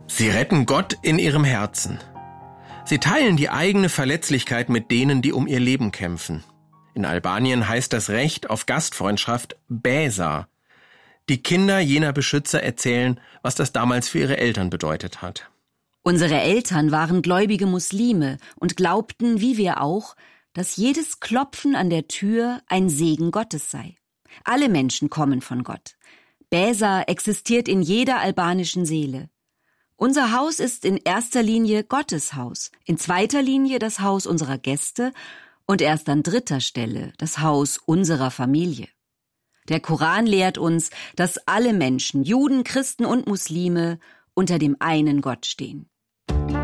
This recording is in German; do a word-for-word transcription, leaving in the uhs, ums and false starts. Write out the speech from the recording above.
Sie retten Gott in ihrem Herzen. Sie teilen die eigene Verletzlichkeit mit denen, die um ihr Leben kämpfen. In Albanien heißt das Recht auf Gastfreundschaft Besa. Die Kinder jener Beschützer erzählen, was das damals für ihre Eltern bedeutet hat. Unsere Eltern waren gläubige Muslime und glaubten, wie wir auch, dass jedes Klopfen an der Tür ein Segen Gottes sei. Alle Menschen kommen von Gott. Besa existiert in jeder albanischen Seele. Unser Haus ist in erster Linie Gottes Haus, in zweiter Linie das Haus unserer Gäste und erst an dritter Stelle das Haus unserer Familie. Der Koran lehrt uns, dass alle Menschen, Juden, Christen und Muslime, unter dem einen Gott stehen.